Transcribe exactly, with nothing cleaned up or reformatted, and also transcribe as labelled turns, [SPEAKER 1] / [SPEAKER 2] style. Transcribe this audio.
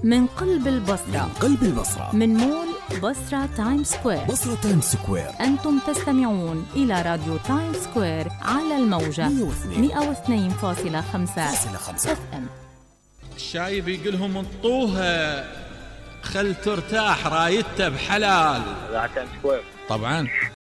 [SPEAKER 1] من قلب البصرة،
[SPEAKER 2] من قلب البصرة،
[SPEAKER 1] من مول بصرة تايم سكوير.
[SPEAKER 2] بصرة تايم سكوير.
[SPEAKER 1] أنتم تستمعون إلى راديو تايم سكوير على الموجة مئة واثنين فاصلة خمسة اف ام.
[SPEAKER 3] الشايب يقولهم انطوها خل ترتاح رايته بحلال.
[SPEAKER 4] تايم سكوير
[SPEAKER 3] طبعا